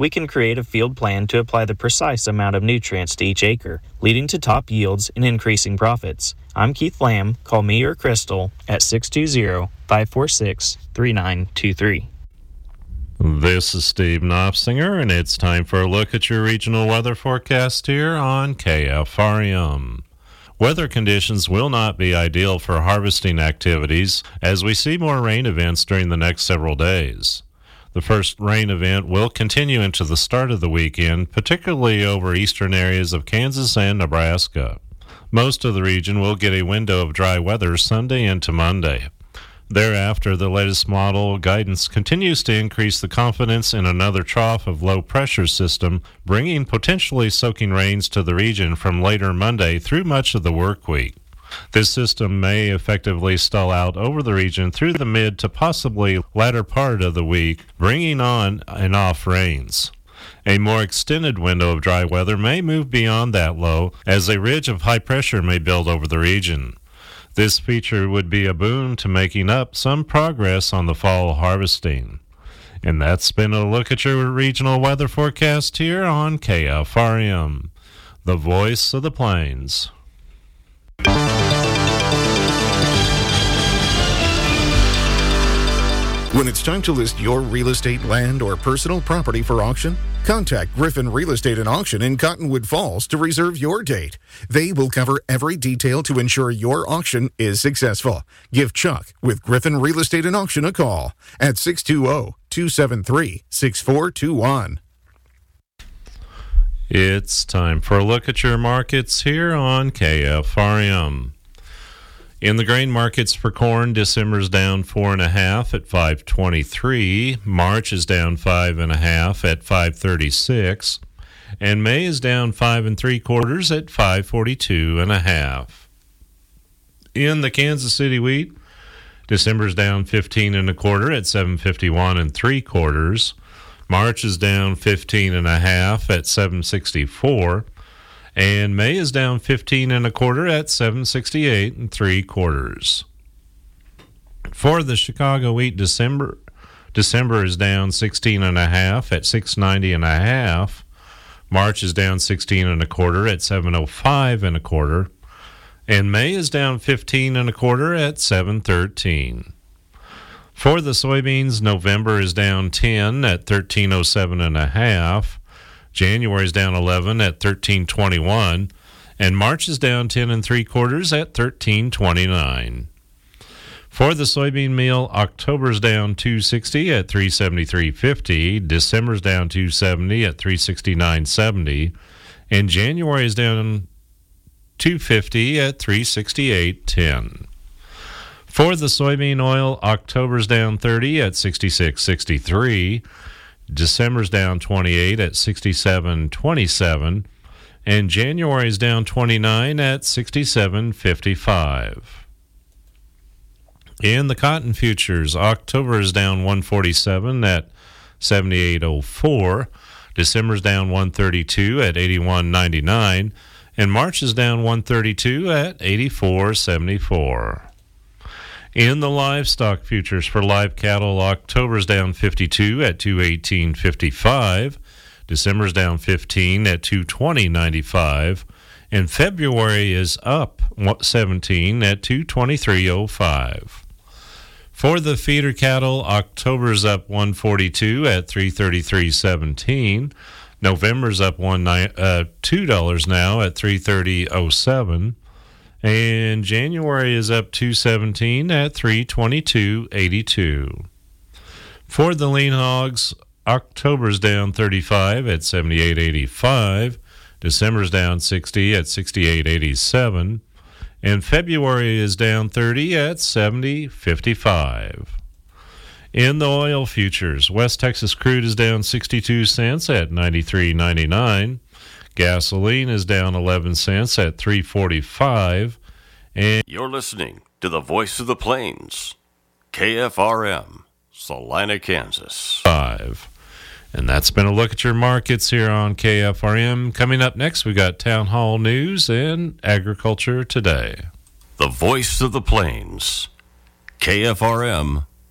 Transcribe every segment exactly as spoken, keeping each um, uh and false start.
we can create a field plan to apply the precise amount of nutrients to each acre, leading to top yields and increasing profits. I'm Keith Lamb. Call me or Crystal at six two zero, five four six, three nine two three. This is Steve Knopfsinger, and it's time for a look at your regional weather forecast here on K F R M. Weather conditions will not be ideal for harvesting activities as we see more rain events during the next several days. The first rain event will continue into the start of the weekend, particularly over eastern areas of Kansas and Nebraska. Most of the region will get a window of dry weather Sunday into Monday. Thereafter, the latest model guidance continues to increase the confidence in another trough of low-pressure system, bringing potentially soaking rains to the region from later Monday through much of the work week. This system may effectively stall out over the region through the mid to possibly latter part of the week, bringing on and off rains. A more extended window of dry weather may move beyond that low, as a ridge of high pressure may build over the region. This feature would be a boon to making up some progress on the fall harvesting. And that's been a look at your regional weather forecast here on K F R M, the voice of the plains. When it's time to list your real estate, land, or personal property for auction, contact Griffin Real Estate and Auction in Cottonwood Falls to reserve your date. They will cover every detail to ensure your auction is successful. Give Chuck with Griffin Real Estate and Auction a call at six two zero, two seven three, six four two one. It's time for a look at your markets here on K F R M. In the grain markets for corn, December's down four and a half at five twenty-three. March is down five and a half at five thirty-six, and May is down five and three quarters at five forty-two and a half. In the Kansas City wheat, December's down fifteen and a quarter at seven fifty-one and three quarters. March is down fifteen and a half at seven sixty-four. And May is down fifteen and a quarter at seven sixty-eight and three quarters. For the Chicago wheat, December December is down sixteen and a half at six ninety and a half. March is down sixteen and a quarter at seven oh five and a quarter, and May is down fifteen and a quarter at seven thirteen. For the soybeans, November is down ten at thirteen oh seven and a half. January is down eleven at thirteen twenty-one, and March is down ten and three quarters at thirteen twenty-nine. For the soybean meal, October's down two sixty at three seventy-three fifty, December's down two seventy at three sixty-nine seventy, and January is down two fifty at three sixty-eight ten. For the soybean oil, October's down thirty at sixty-six sixty-three. December's down twenty-eight at sixty-seven twenty-seven, and January's down twenty-nine at sixty-seven fifty-five. In the cotton futures, October is down one forty-seven at seventy-eight oh four, December's down one thirty-two at eighty-one ninety-nine, and March is down one thirty-two at eighty-four seventy-four. In the livestock futures for live cattle, October's down fifty-two at two eighteen fifty-five, December's down fifteen at two twenty ninety-five, and February is up seventeen at two twenty-three oh five. For the feeder cattle, October's up one forty-two at three thirty-three seventeen, November's up one uh, two dollars now at three thirty oh seven. And January is up two seventeen at three twenty-two eighty-two. For the lean hogs, October's down thirty-five at seventy-eight eighty-five, December's down sixty at sixty-eight eighty-seven, and February is down thirty at seventy fifty-five. In the oil futures, West Texas crude is down sixty-two cents at ninety-three ninety-nine. Gasoline is down eleven cents at three forty-five. And you're listening to the Voice of the Plains, K F R M, Salina, Kansas. Five. And that's been a look at your markets here on K F R M. Coming up next, we got Town Hall News and Agriculture Today. The Voice of the Plains, K F R M,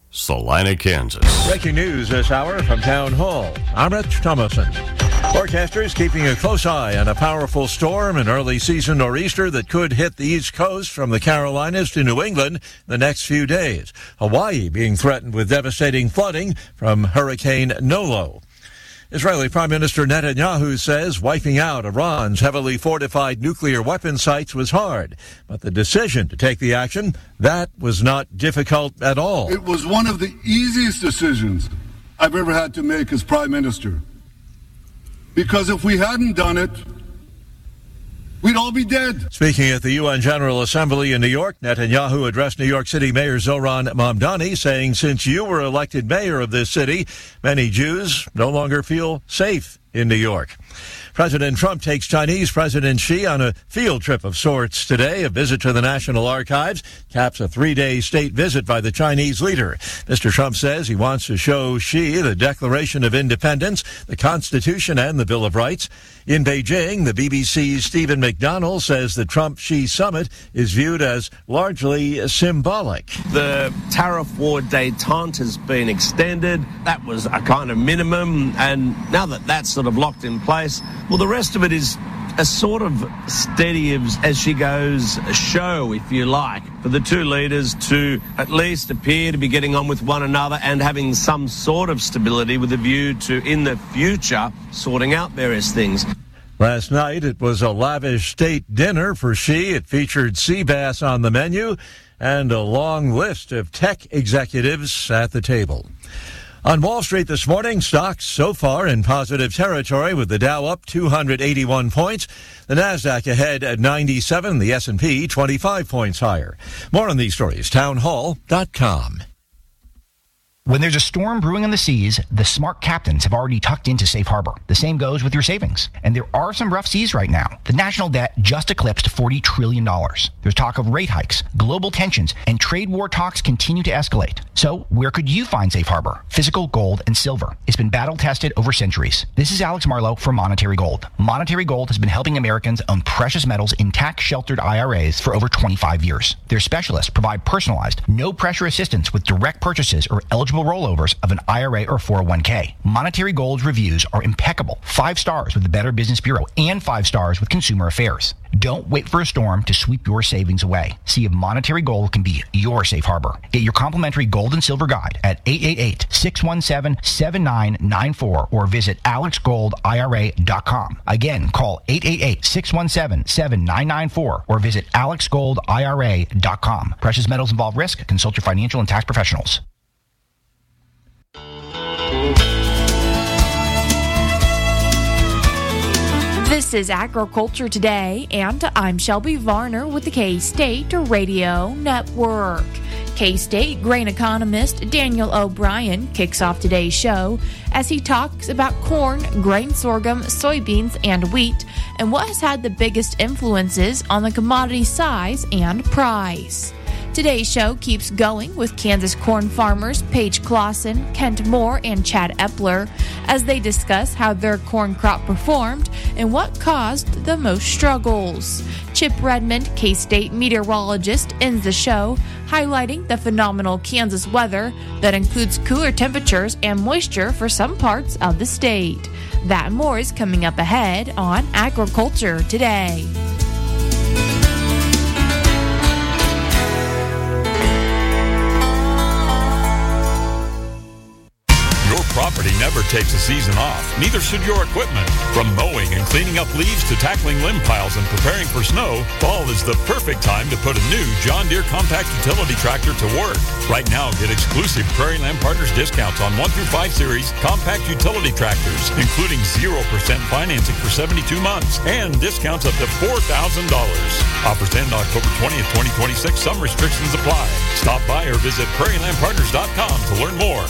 Salina, Kansas. Breaking news this hour from Town Hall. I'm Rich Thomason. Forecasters keeping a close eye on a powerful storm, an early season nor'easter that could hit the East Coast from the Carolinas to New England the next few days. Hawaii being threatened with devastating flooding from Hurricane Nolo. Israeli Prime Minister Netanyahu says wiping out Iran's heavily fortified nuclear weapon sites was hard. But the decision to take the action, that was not difficult at all. It was one of the easiest decisions I've ever had to make as Prime Minister. Because if we hadn't done it, we'd all be dead. Speaking at the U N General Assembly in New York, Netanyahu addressed New York City Mayor Zohran Mamdani, saying, since you were elected mayor of this city, many Jews no longer feel safe in New York. President Trump takes Chinese President Xi on a field trip of sorts today. A visit to the National Archives caps a three-day state visit by the Chinese leader. Mister Trump says he wants to show Xi the Declaration of Independence, the Constitution, and the Bill of Rights. In Beijing, the B B C's Stephen McDonnell says the Trump-Xi summit is viewed as largely symbolic. The tariff war détente has been extended. That was a kind of minimum, and now that that's sort of locked in place, well, the rest of it is a sort of steady as, as she goes show, if you like, for the two leaders to at least appear to be getting on with one another and having some sort of stability with a view to, in the future, sorting out various things. Last night, it was a lavish state dinner for Xi. It featured sea bass on the menu and a long list of tech executives at the table. On Wall Street this morning, stocks so far in positive territory with the Dow up two hundred eighty-one points, the Nasdaq ahead at ninety-seven, the S and P twenty-five points higher. More on these stories, town hall dot com. When there's a storm brewing on the seas, the smart captains have already tucked into safe harbor. The same goes with your savings. And there are some rough seas right now. The national debt just eclipsed forty trillion dollars. There's talk of rate hikes, global tensions, and trade war talks continue to escalate. So where could you find safe harbor? Physical gold and silver. It's been battle tested over centuries. This is Alex Marlowe for Monetary Gold. Monetary Gold has been helping Americans own precious metals in tax-sheltered I R As for over twenty-five years. Their specialists provide personalized, no-pressure assistance with direct purchases or eligible rollovers of an I R A or four oh one k. Monetary Gold's reviews are impeccable. Five stars with the Better Business Bureau and five stars with Consumer Affairs. Don't wait for a storm to sweep your savings away. See if Monetary Gold can be your safe harbor. Get your complimentary gold and silver guide at eight eight eight, six one seven, seven nine nine four or visit alex gold I R A dot com. Again, call eight eight eight, six one seven, seven nine nine four or visit alex gold I R A dot com. Precious metals involve risk. Consult your financial and tax professionals. This is Agriculture Today, and I'm Shelby Varner with the K-State Radio Network. K-State grain economist Daniel O'Brien kicks off today's show as he talks about corn, grain sorghum, soybeans, and wheat, and what has had the biggest influences on the commodity size and price. Today's show keeps going with Kansas corn farmers Paige Clausen, Kent Moore, and Chad Epler as they discuss how their corn crop performed and what caused the most struggles. Chip Redmond, K-State meteorologist, ends the show highlighting the phenomenal Kansas weather that includes cooler temperatures and moisture for some parts of the state. That and more is coming up ahead on Agriculture Today. Property never takes a season off. Neither should your equipment. From mowing and cleaning up leaves to tackling limb piles and preparing for snow, fall is the perfect time to put a new John Deere compact utility tractor to work. Right now, get exclusive Prairie Land Partners discounts on one through five series compact utility tractors, including zero percent financing for seventy-two months and discounts up to four thousand dollars. Offers end October twentieth, twenty twenty-six. Some restrictions apply. Stop by or visit prairie land partners dot com to learn more.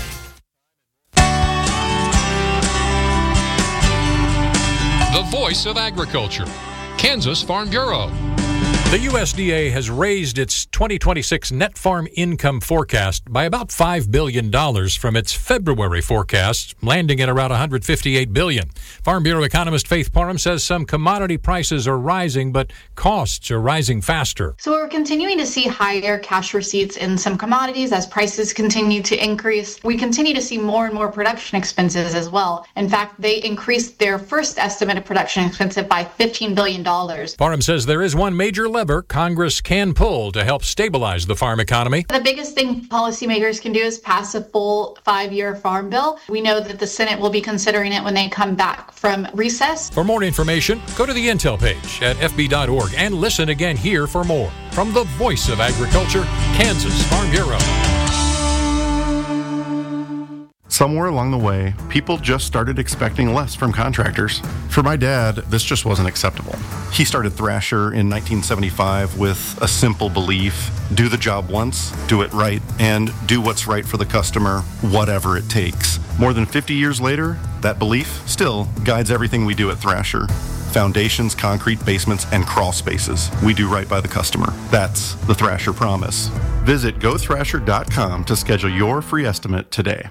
The voice of agriculture, Kansas Farm Bureau. The U S D A has raised its twenty twenty-six net farm income forecast by about five billion dollars from its February forecast, landing at around one hundred fifty-eight billion dollars. Farm Bureau economist Faith Parham says some commodity prices are rising, but costs are rising faster. So we're continuing to see higher cash receipts in some commodities as prices continue to increase. We continue to see more and more production expenses as well. In fact, they increased their first estimate of production expenses by fifteen billion dollars. Parham says there is one major lever Congress can pull to help stabilize the farm economy. The biggest thing policymakers can do is pass a full five-year farm bill. We know that the Senate will be considering it when they come back from recess. For more information, go to the Intel page at f b dot org and listen again here for more. From the Voice of Agriculture, Kansas Farm Bureau. Somewhere along the way, people just started expecting less from contractors. For my dad, this just wasn't acceptable. He started Thrasher in nineteen seventy-five with a simple belief: do the job once, do it right, and do what's right for the customer, whatever it takes. More than fifty years later, that belief still guides everything we do at Thrasher. Foundations, concrete, basements, and crawl spaces. We do right by the customer. That's the Thrasher promise. Visit go thrasher dot com to schedule your free estimate today.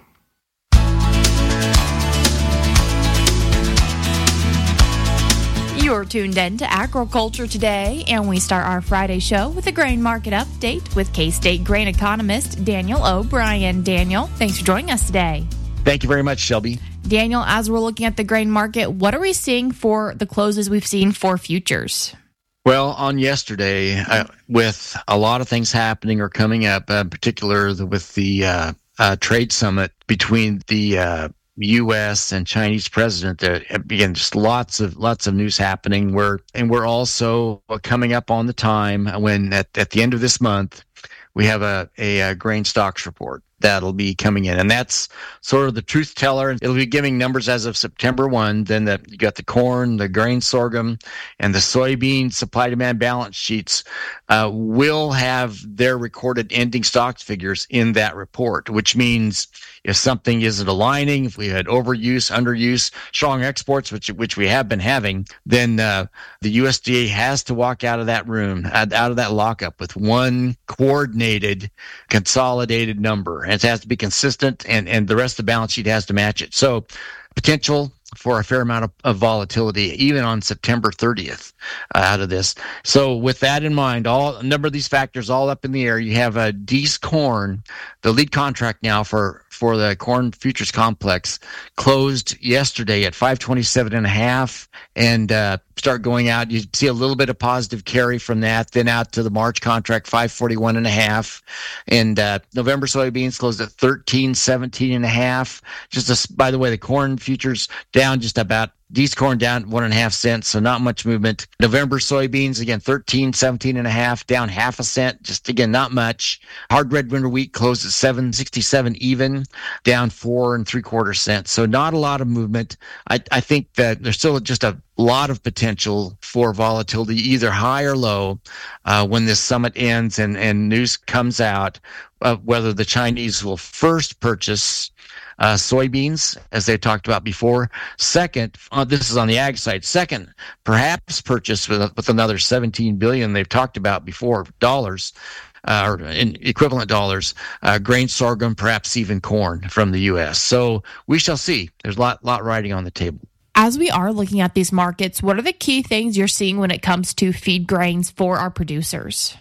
You're tuned in to Agriculture Today, and we start our Friday show with a grain market update with K-State grain economist Daniel O'Brien. Daniel, thanks for joining us today. Thank you very much, Shelby. Daniel, as we're looking at the grain market, what are we seeing for the closes we've seen for futures? Well, on yesterday, uh, with a lot of things happening or coming up, uh, in particular the, with the uh, uh, trade summit between the uh, U S and Chinese president, there again just lots of lots of news happening. We're and we're also coming up on the time when at, at the end of this month we have a, a, a grain stocks report that'll be coming in, and that's sort of the truth teller. It'll be giving numbers as of September first. Then the, you got the corn, the grain sorghum, and the soybean supply demand balance sheets uh, will have their recorded ending stocks figures in that report, which means if something isn't aligning, if we had overuse, underuse, strong exports, which which we have been having, then uh, the U S D A has to walk out of that room, out of that lockup with one coordinated, consolidated number. And it has to be consistent, and, and the rest of the balance sheet has to match it. So potential for a fair amount of, of volatility, even on September thirtieth, uh, out of this. So with that in mind, all a number of these factors all up in the air. You have a Dees corn, the lead contract now for, for the corn futures complex, closed yesterday at five twenty-seven and a half, and uh, start going out. You see a little bit of positive carry from that, then out to the March contract, five forty-one and a half, and uh, November soybeans closed at thirteen seventeen and a half. Just a, by the way, the corn futures down just about. Dees corn down one and a half cents, so not much movement. November soybeans, again, thirteen seventeen and a half, down half a cent, just again, not much. Hard red winter wheat closed at seven sixty-seven even, down four and three quarter cents. So not a lot of movement. I, I think that there's still just a lot of potential for volatility, either high or low, uh, when this summit ends and, and news comes out, uh, whether the Chinese will first purchase Uh, soybeans, as they talked about before. Second, uh, this is on the ag side. Second, perhaps purchase with, with another seventeen billion dollars they've talked about before, dollars, uh, or in equivalent dollars, uh, grain, sorghum, perhaps even corn from the U S. So we shall see. There's a lot, lot riding on the table. As we are looking at these markets, what are the key things you're seeing when it comes to feed grains for our producers?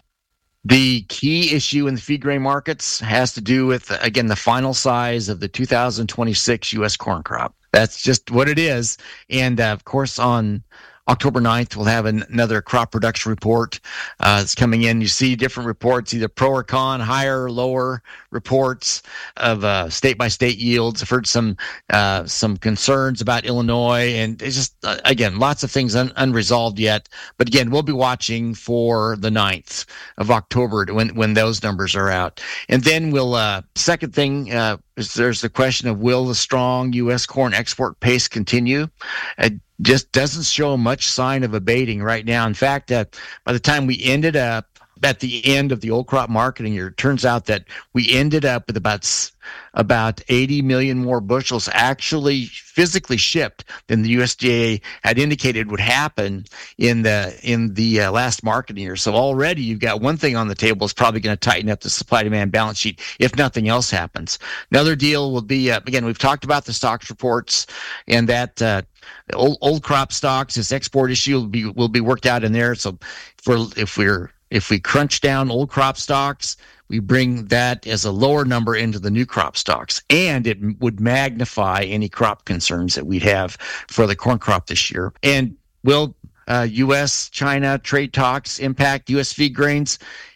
The key issue in the feed grain markets has to do with, again, the final size of the two thousand twenty-six U S corn crop. That's just what it is. And, uh, of course, on October ninth, we'll have an, another crop production report uh, that's coming in. You see different reports, either pro or con, higher or lower reports of uh, state-by-state yields. I've heard some uh, some concerns about Illinois, and it's just, uh, again, lots of things un- unresolved yet. But again, we'll be watching for the ninth of October to when, when those numbers are out. And then we'll, uh, second thing, uh, is there's the question of will the strong U S corn export pace continue? Uh, just doesn't show much sign of abating right now. In fact, uh, by the time we ended up at the end of the old crop marketing year, it turns out that we ended up with about about eighty million more bushels actually physically shipped than the U S D A had indicated would happen in the in the uh, last marketing year. So already you've got one thing on the table is probably going to tighten up the supply-demand balance sheet if nothing else happens. Another deal will be, uh, again, we've talked about the stocks reports and that uh, old, old crop stocks, this export issue will be will be worked out in there. So for if we're if we crunch down old crop stocks, we bring that as a lower number into the new crop stocks, and it would magnify any crop concerns that we'd have for the corn crop this year. And will uh, U S China trade talks impact U S feed grains?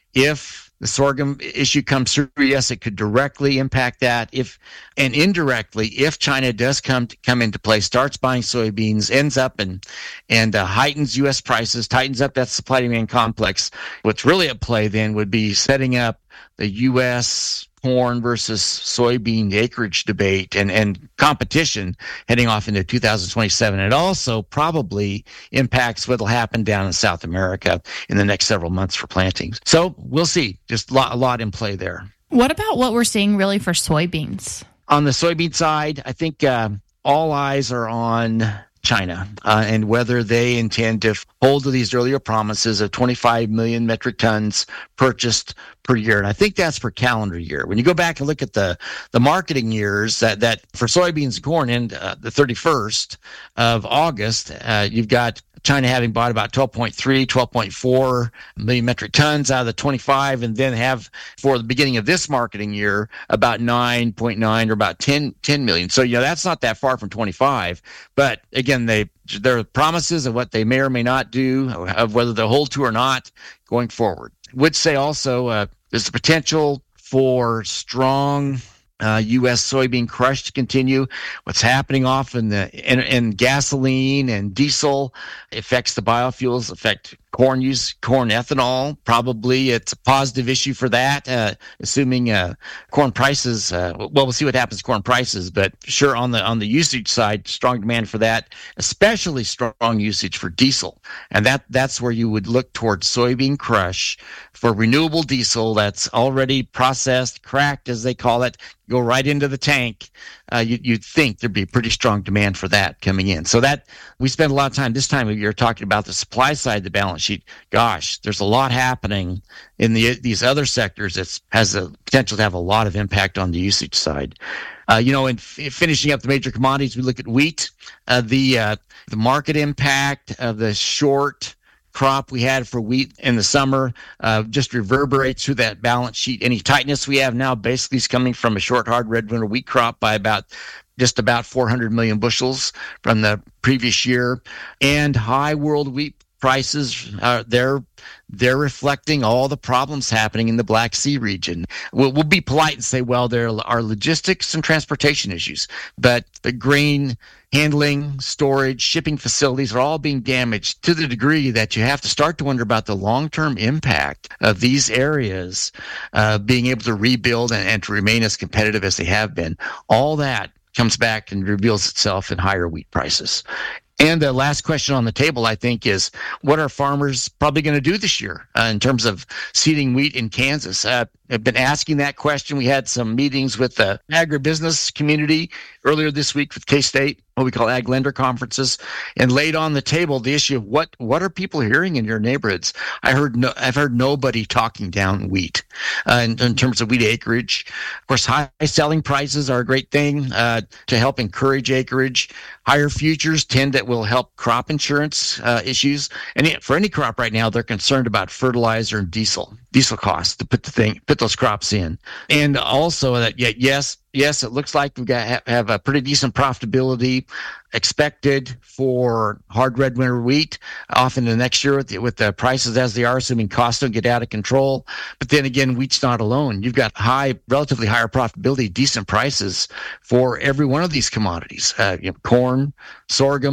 If the sorghum issue comes through, yes, it could directly impact that. If and indirectly, if China does come to, come into play, starts buying soybeans, ends up and and uh, heightens U S prices, tightens up that supply demand complex. What's really at play then would be setting up the U S corn versus soybean acreage debate and, and competition heading off into two thousand twenty-seven. It also probably impacts what will happen down in South America in the next several months for plantings. So we'll see. Just a lot, a lot in play there. What about what we're seeing really for soybeans? On the soybean side, I think uh, all eyes are on China uh, and whether they intend to hold to these earlier promises of twenty-five million metric tons purchased per year. And I think that's per calendar year. When you go back and look at the, the marketing years that, that for soybeans and corn in uh, the thirty-first of August, uh, you've got China having bought about twelve point three, twelve point four million metric tons out of the twenty-five, and then have for the beginning of this marketing year about nine point nine or about ten, ten million. So, you know, that's not that far from twenty-five. But again, they there are promises of what they may or may not do, of whether they'll hold to or not going forward. Would say also uh, there's the potential for strong Uh, U S soybean crush to continue. What's happening off in the in, in gasoline and diesel affects the biofuels, affect corn use, corn ethanol. Probably it's a positive issue for that, uh, assuming uh, corn prices. Uh, well, we'll see what happens to corn prices, but sure on the on the usage side, strong demand for that, especially strong usage for diesel, and that that's where you would look towards soybean crush for renewable diesel that's already processed, cracked as they call it, go right into the tank. Uh, you, you'd think there'd be pretty strong demand for that coming in. So that we spend a lot of time this time of year talking about the supply side of the balance sheet. Gosh, there's a lot happening in the these other sectors that has the potential to have a lot of impact on the usage side. Uh, you know, in f- finishing up the major commodities, we look at wheat, uh, the uh, the market impact of the short crop we had for wheat in the summer uh, just reverberates through that balance sheet. Any tightness we have now basically is coming from a short hard red winter wheat crop by about just about four hundred million bushels from the previous year, and high world wheat prices uh, they're they're reflecting all the problems happening in the Black Sea region. We'll, we'll be polite and say, well, there are logistics and transportation issues, but the grain handling, storage, shipping facilities are all being damaged to the degree that you have to start to wonder about the long-term impact of these areas uh, being able to rebuild and, and to remain as competitive as they have been. All that comes back and reveals itself in higher wheat prices. And the last question on the table, I think, is what are farmers probably going to do this year uh, in terms of seeding wheat in Kansas? Uh, I've been asking that question. We had some meetings with the agribusiness community earlier this week with K-State, what we call ag lender conferences, and laid on the table the issue of what what are people hearing in your neighborhoods? I heard no, I've heard nobody talking down wheat uh, in, in terms of wheat acreage. Of course, high selling prices are a great thing uh, to help encourage acreage. Higher futures tend that will help crop insurance uh, issues. And for any crop right now, they're concerned about fertilizer and diesel, diesel costs to put the thing, put those crops in. And also that, yeah, yes, yes, it looks like we've got have a pretty decent profitability expected for hard red winter wheat off in the next year with the, with the prices as they are, assuming costs don't get out of control. But then again, wheat's not alone. You've got high, relatively higher profitability, decent prices for every one of these commodities, uh, you know, corn, sorghum,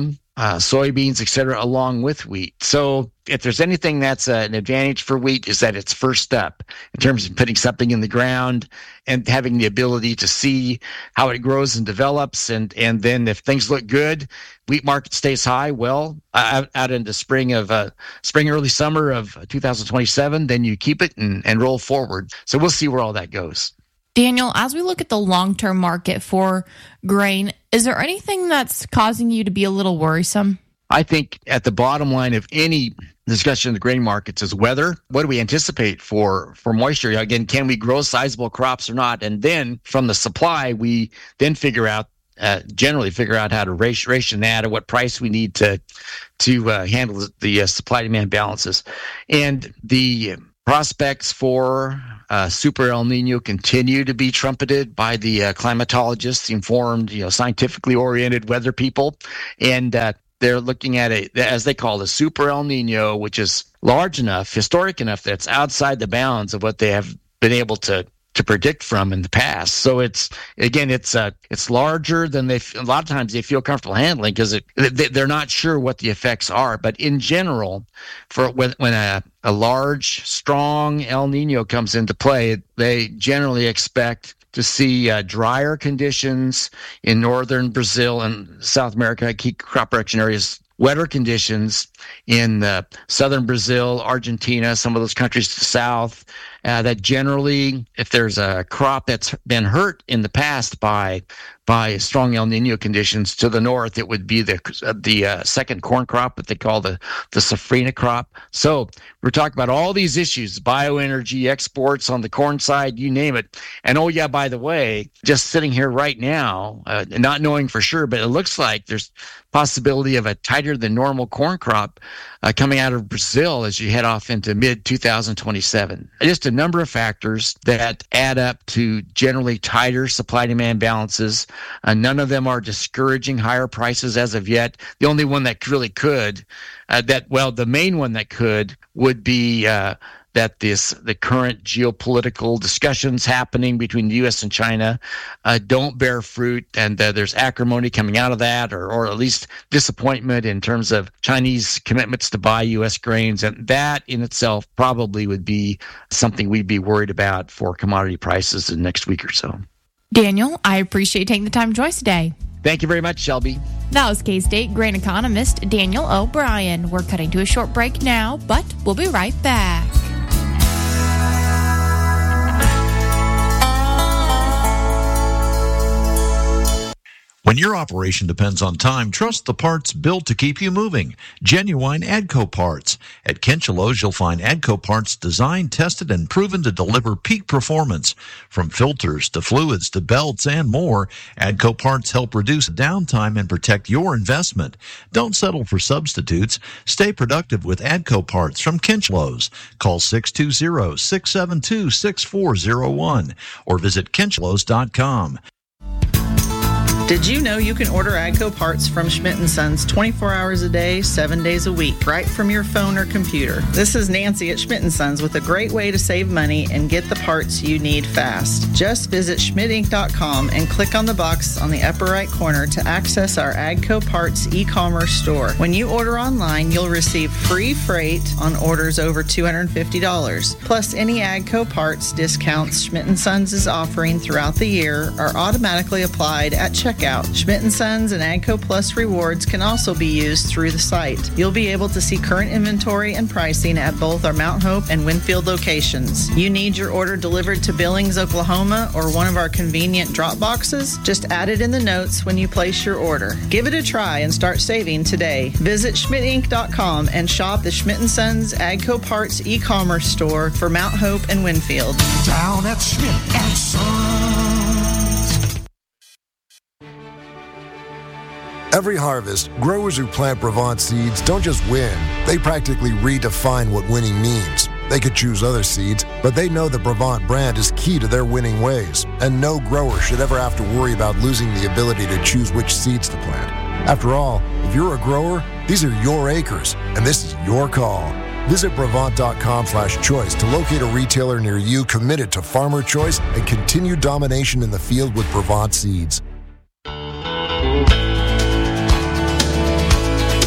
uh, soybeans, et cetera, along with wheat. So if there's anything that's uh, an advantage for wheat, is that it's first up in terms of putting something in the ground and having the ability to see how it grows and develops. And, and then if things look good, wheat market stays high, well, out, out into spring of uh, spring, early summer of two thousand twenty-seven, then you keep it and, and roll forward. So we'll see where all that goes. Daniel, as we look at the long-term market for grain, is there anything that's causing you to be a little worrisome? I think at the bottom line of any discussion of the grain markets is weather. What do we anticipate for, for moisture? Again, can we grow sizable crops or not? And then from the supply, we then figure out, uh, generally figure out how to ration, ration that, or what price we need to, to uh, handle the uh, supply-demand balances. And the prospects for uh, Super El Nino continue to be trumpeted by the uh, climatologists, informed, you know, scientifically oriented weather people, and uh, they're looking at it as they call it, a Super El Nino, which is large enough, historic enough, that's outside the bounds of what they have been able to to predict from in the past. So it's, again, it's uh, it's larger than they, a lot of times they feel comfortable handling, because it, they, they're not sure what the effects are. But in general, for when, when a, a large, strong El Nino comes into play, they generally expect to see uh, drier conditions in northern Brazil and South America, key crop production areas, wetter conditions in uh, southern Brazil, Argentina, some of those countries to the south, uh, that generally, if there's a crop that's been hurt in the past by by strong El Nino conditions to the north, it would be the uh, the uh, second corn crop that they call the, the safrinha crop. So we're talking about all these issues, bioenergy, exports on the corn side, you name it. And oh yeah, by the way, just sitting here right now, uh, not knowing for sure, but it looks like there's possibility of a tighter than normal corn crop uh, coming out of Brazil as you head off into mid twenty twenty-seven. Just a number of factors that add up to generally tighter supply-demand balances. Uh, none of them are discouraging higher prices as of yet. The only one that really could, uh, that well, the main one that could would be uh, that this the current geopolitical discussions happening between the U S and China uh, don't bear fruit, and uh, there's acrimony coming out of that, or or at least disappointment in terms of Chinese commitments to buy U S grains, and that in itself probably would be something we'd be worried about for commodity prices in the next week or so. Daniel, I appreciate you taking the time to join us today. Thank you very much, Shelby. That was K-State grain economist Daniel O'Brien. We're cutting to a short break now, but we'll be right back. When your operation depends on time, trust the parts built to keep you moving. Genuine AGCO parts. At Kinchelo's, you'll find AGCO parts designed, tested, and proven to deliver peak performance. From filters to fluids to belts and more, AGCO parts help reduce downtime and protect your investment. Don't settle for substitutes. Stay productive with AGCO parts from Kinchelo's. Call six two zero, six seven two, six four zero one or visit kinchelos dot com. Did you know you can order AGCO parts from Schmidt and Sons twenty-four hours a day, seven days a week, right from your phone or computer? This is Nancy at Schmidt and Sons with a great way to save money and get the parts you need fast. Just visit schmidt inc dot com and click on the box on the upper right corner to access our AGCO Parts e-commerce store. When you order online, you'll receive free freight on orders over two hundred fifty dollars. Plus, any AGCO Parts discounts Schmidt and Sons is offering throughout the year are automatically applied at checkout. Schmidt and Sons and AGCO Plus rewards can also be used through the site. You'll be able to see current inventory and pricing at both our Mount Hope and Winfield locations. You need your order delivered to Billings, Oklahoma, or one of our convenient drop boxes? Just add it in the notes when you place your order. Give it a try and start saving today. Visit schmidt inc dot com and shop the Schmidt and Sons AGCO Parts e-commerce store for Mount Hope and Winfield. Down at Schmidt and Sons. Every harvest, growers who plant Brevant seeds don't just win, they practically redefine what winning means. They could choose other seeds, but they know the Brevant brand is key to their winning ways, and no grower should ever have to worry about losing the ability to choose which seeds to plant. After all, if you're a grower, these are your acres, and this is your call. Visit Brevant dot com slash choice to locate a retailer near you committed to farmer choice and continued domination in the field with Brevant seeds.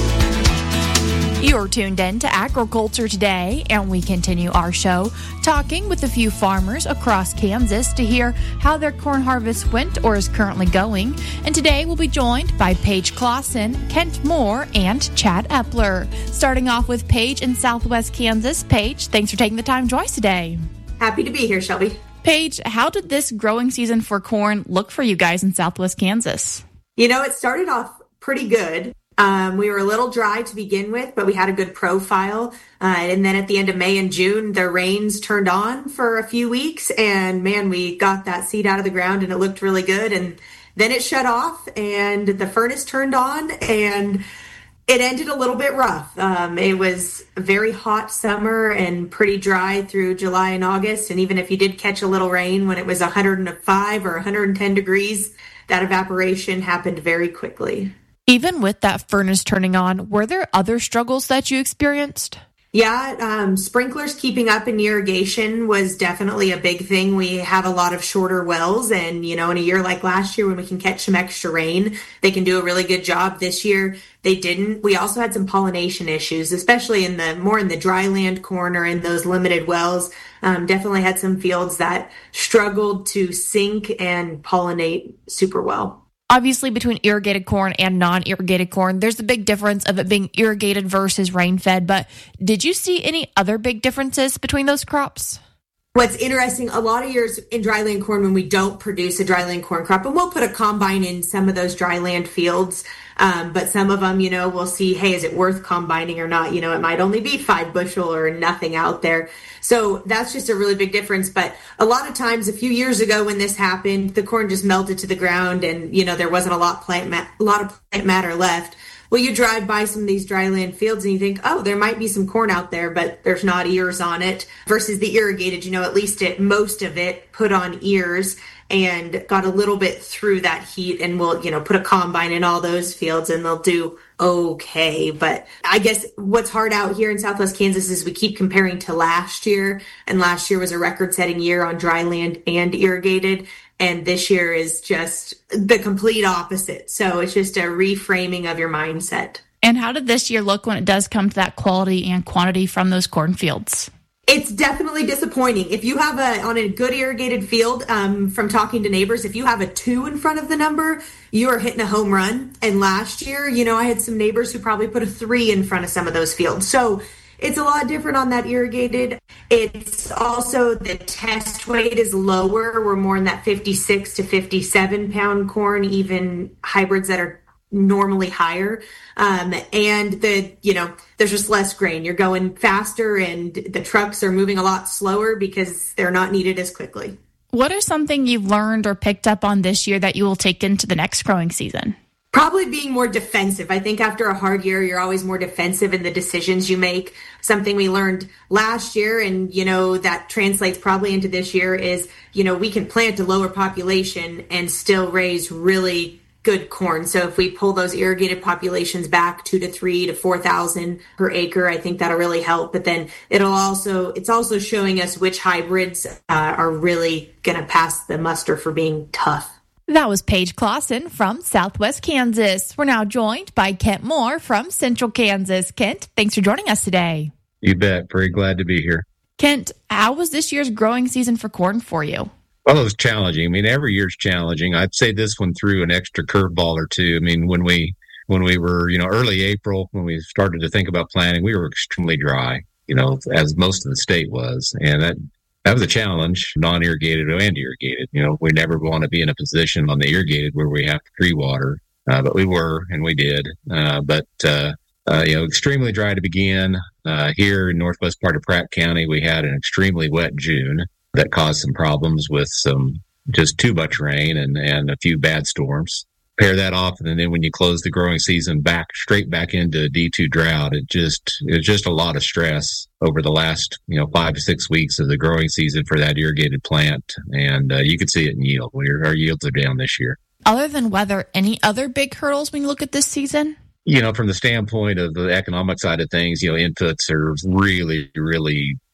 You're tuned in to Agriculture Today, and we continue our show talking with a few farmers across Kansas to hear how their corn harvest went or is currently going. And today we'll be joined by Paige Clausen, Kent Moore, and Chad Epler. Starting off with Paige in Southwest Kansas. Paige, thanks for taking the time to join us today. Happy to be here, Shelby. Paige, how did this growing season for corn look for you guys in Southwest Kansas? You know, it started off pretty good. Um, we were a little dry to begin with, but we had a good profile. Uh, and then at the end of May and June, the rains turned on for a few weeks. And man, we got that seed out of the ground and it looked really good. And then it shut off and the furnace turned on and it ended a little bit rough. Um, it was a very hot summer and pretty dry through July and August. And even if you did catch a little rain when it was one hundred five or one hundred ten degrees, that evaporation happened very quickly. Even with that furnace turning on, were there other struggles that you experienced? Yeah, um, sprinklers keeping up in irrigation was definitely a big thing. We have a lot of shorter wells, and, you know, in a year like last year when we can catch some extra rain, they can do a really good job. This year, they didn't. We also had some pollination issues, especially in the more in the dry land corner and those limited wells. Um, definitely had some fields that struggled to sink and pollinate super well. Obviously, between irrigated corn and non-irrigated corn, there's a big difference of it being irrigated versus rain-fed. But did you see any other big differences between those crops? What's interesting, a lot of years in dryland corn when we don't produce a dryland corn crop, and we'll put a combine in some of those dryland fields, um, but some of them, you know, we'll see, hey, is it worth combining or not? You know, it might only be five bushel or nothing out there. So that's just a really big difference. But a lot of times, a few years ago when this happened, the corn just melted to the ground and, you know, there wasn't a lot, plant ma- a lot of plant matter left. Well, you drive by some of these dryland fields and you think, oh, there might be some corn out there, but there's not ears on it. Versus the irrigated, you know, at least it, most of it put on ears and got a little bit through that heat. And we'll, you know, put a combine in all those fields and they'll do okay. But I guess what's hard out here in Southwest Kansas is we keep comparing to last year. And last year was a record-setting year on dryland and irrigated. And this year is just the complete opposite. So it's just a reframing of your mindset. And how did this year look when it does come to that quality and quantity from those cornfields? It's definitely disappointing. If you have a, on a good irrigated field, um, from talking to neighbors, if you have a two in front of the number, you are hitting a home run. And last year, you know, I had some neighbors who probably put a three in front of some of those fields. So it's a lot different on that irrigated. It's also the test weight is lower. We're more in that fifty-six to fifty-seven pound corn, even hybrids that are normally higher. Um, and the, you know, there's just less grain. You're going faster and the trucks are moving a lot slower because they're not needed as quickly. What is something you've learned or picked up on this year that you will take into the next growing season? Probably being more defensive. I think after a hard year, you're always more defensive in the decisions you make. Something we learned last year, and, you know, that translates probably into this year is, you know, we can plant a lower population and still raise really good corn. So if we pull those irrigated populations back two to three to four thousand per acre, I think that'll really help. But then it'll also, it's also showing us which hybrids uh, are really going to pass the muster for being tough. That was Paige Clausen from Southwest Kansas. We're now joined by Kent Moore from Central Kansas. Kent, thanks for joining us today. You bet. Very glad to be here. Kent, how was this year's growing season for corn for you? Well, it was challenging. I mean, every year's challenging. I'd say this one threw an extra curveball or two. I mean, when we when we were, you know, early April, when we started to think about planting, we were extremely dry, you know, as most of the state was. And that That was a challenge, non-irrigated and irrigated. You know, we never want to be in a position on the irrigated where we have to pre-water, uh, but we were, and we did. Uh, but, uh, uh, you know, extremely dry to begin. Uh, here in northwest part of Pratt County, we had an extremely wet June that caused some problems with some just too much rain and, and a few bad storms. Pair that off, and then when you close the growing season back straight back into D two drought, it just it was just a lot of stress over the last you know five to six weeks of the growing season for that irrigated plant, and uh, you could see it in yield. Our yields are down this year. Other than weather, any other big hurdles when you look at this season? You know, from the standpoint of the economic side of things, you know, inputs are really, really